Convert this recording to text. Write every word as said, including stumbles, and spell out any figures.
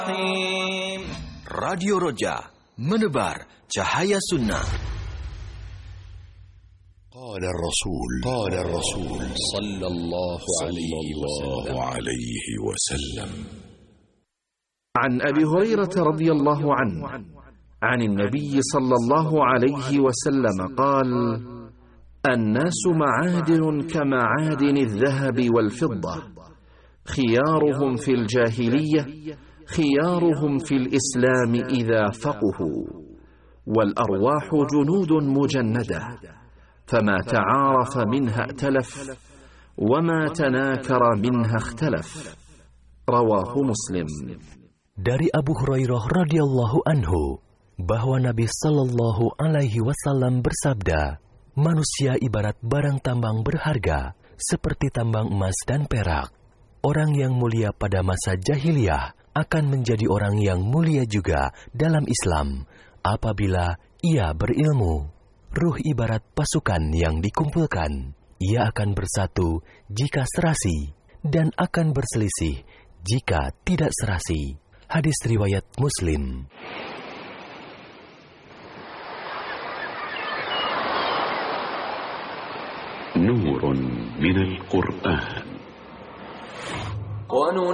Radio Roja, menebar cahaya sunnah. قال الرسول قال الرسول صلى الله عليه وسلم عن أبي هريرة رضي الله عنه عن النبي صلى الله عليه وسلم قال: الناس معادن كمعادن الذهب والفضة، خيارهم في الجاهلية خيارهم في الإسلام إذا فقهوا، والأرواح جنود مجندة، فما تعارف منها ائتلف، وما تناكر منها اختلف. رواه Muslim. Dari Abu Hurairah radhiyallahu anhu bahwa Nabi sallallahu alaihi wasallam bersabda, manusia ibarat barang tambang berharga seperti tambang emas dan perak. Orang yang mulia pada masa jahiliyah akan menjadi orang yang mulia juga dalam Islam apabila ia berilmu. Ruh ibarat pasukan yang dikumpulkan. Ia akan bersatu jika serasi dan akan berselisih jika tidak serasi. Hadis riwayat Muslim. نور من القرآن.